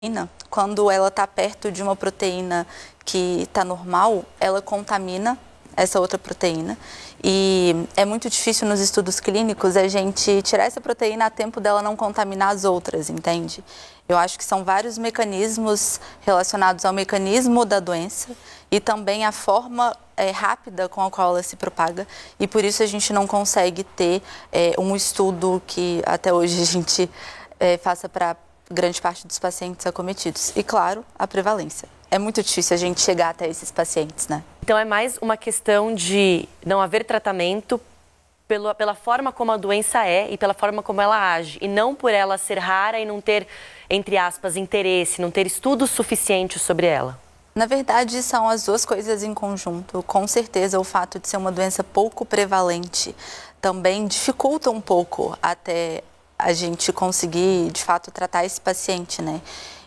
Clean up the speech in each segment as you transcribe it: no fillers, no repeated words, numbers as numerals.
Quando ela está perto de uma proteína que está normal, ela contamina essa outra proteína. E é muito difícil nos estudos clínicos a gente tirar essa proteína a tempo dela não contaminar as outras, entende? Eu acho que são vários mecanismos relacionados ao mecanismo da doença e também a forma rápida com a qual ela se propaga. E por isso a gente não consegue ter um estudo que até hoje a gente faça para grande parte dos pacientes acometidos. E, claro, a prevalência. É muito difícil a gente chegar até esses pacientes, né? Então, é mais uma questão de não haver tratamento pela forma como a doença é e pela forma como ela age. E não por ela ser rara e não ter, entre aspas, interesse, não ter estudo suficiente sobre ela. Na verdade, são as duas coisas em conjunto. Com certeza, o fato de ser uma doença pouco prevalente também dificulta um pouco até a gente conseguir, de fato, tratar esse paciente, né?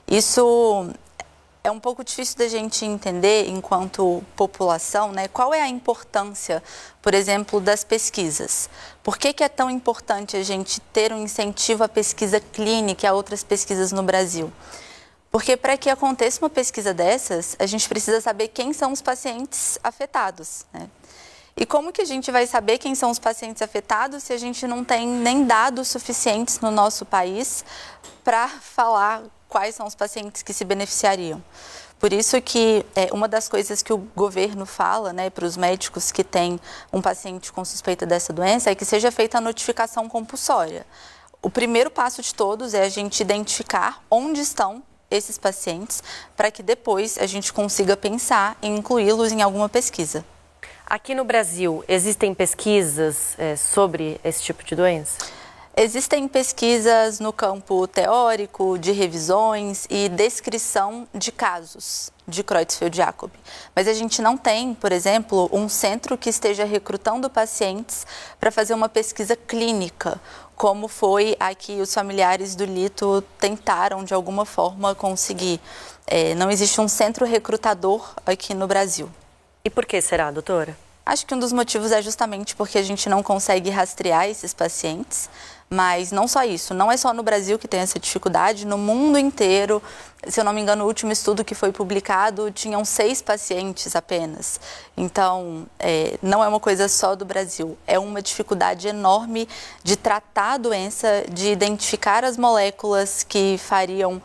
Isso é um pouco difícil da gente entender enquanto população, né? Qual é a importância, por exemplo, das pesquisas? Por que é tão importante a gente ter um incentivo à pesquisa clínica e a outras pesquisas no Brasil? Porque para que aconteça uma pesquisa dessas, a gente precisa saber quem são os pacientes afetados, né? E como que a gente vai saber quem são os pacientes afetados se a gente não tem nem dados suficientes no nosso país para falar quais são os pacientes que se beneficiariam? Por isso que uma das coisas que o governo fala, né, para os médicos que têm um paciente com suspeita dessa doença é que seja feita a notificação compulsória. O primeiro passo de todos é a gente identificar onde estão esses pacientes para que depois a gente consiga pensar em incluí-los em alguma pesquisa. Aqui no Brasil, existem pesquisas sobre esse tipo de doença? Existem pesquisas no campo teórico, de revisões e descrição de casos de Creutzfeldt-Jakob. Mas a gente não tem, por exemplo, um centro que esteja recrutando pacientes para fazer uma pesquisa clínica, como foi a que os familiares do Lito tentaram, de alguma forma, conseguir. Não existe um centro recrutador aqui no Brasil. E por que será, doutora? Acho que um dos motivos é justamente porque a gente não consegue rastrear esses pacientes, mas não só isso, não é só no Brasil que tem essa dificuldade, no mundo inteiro, se eu não me engano, o último estudo que foi publicado, tinham 6 pacientes apenas. Então, não é uma coisa só do Brasil, é uma dificuldade enorme de tratar a doença, de identificar as moléculas que fariam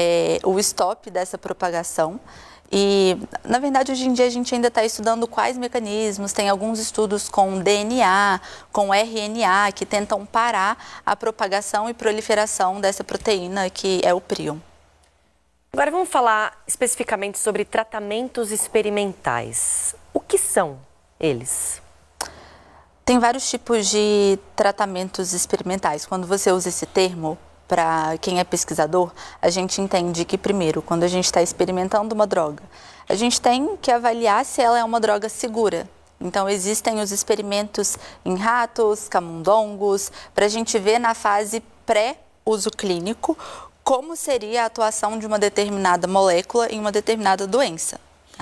o stop dessa propagação. E, na verdade, hoje em dia a gente ainda está estudando quais mecanismos, tem alguns estudos com DNA, com RNA, que tentam parar a propagação e proliferação dessa proteína que é o prion. Agora vamos falar especificamente sobre tratamentos experimentais. O que são eles? Tem vários tipos de tratamentos experimentais. Quando você usa esse termo, para quem é pesquisador, a gente entende que, primeiro, quando a gente está experimentando uma droga, a gente tem que avaliar se ela é uma droga segura. Então, existem os experimentos em ratos, camundongos, para a gente ver na fase pré-uso clínico como seria a atuação de uma determinada molécula em uma determinada doença. Tá?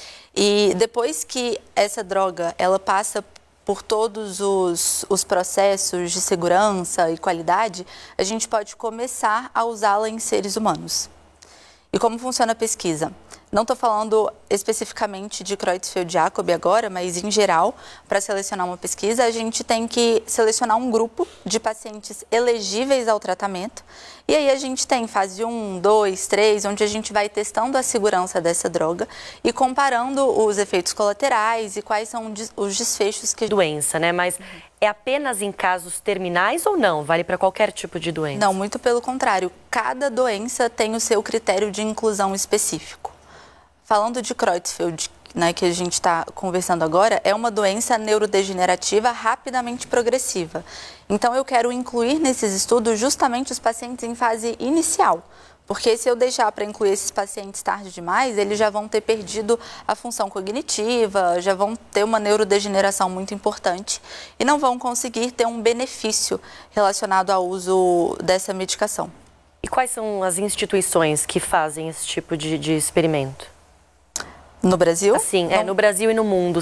E depois que essa droga ela passa por todos os processos de segurança e qualidade, a gente pode começar a usá-la em seres humanos. E como funciona a pesquisa? Não estou falando especificamente de Creutzfeldt-Jakob agora, mas em geral, para selecionar uma pesquisa, a gente tem que selecionar um grupo de pacientes elegíveis ao tratamento. E aí a gente tem fase 1, 2, 3, onde a gente vai testando a segurança dessa droga e comparando os efeitos colaterais e quais são os desfechos que... Doença, né? Mas é apenas em casos terminais ou não? Vale para qualquer tipo de doença? Não, muito pelo contrário. Cada doença tem o seu critério de inclusão específico. Falando de Creutzfeldt, né, que a gente está conversando agora, é uma doença neurodegenerativa rapidamente progressiva. Então, eu quero incluir nesses estudos justamente os pacientes em fase inicial, porque se eu deixar para incluir esses pacientes tarde demais, eles já vão ter perdido a função cognitiva, já vão ter uma neurodegeneração muito importante e não vão conseguir ter um benefício relacionado ao uso dessa medicação. E quais são as instituições que fazem esse tipo de experimento? No Brasil? Sim, no Brasil e no mundo.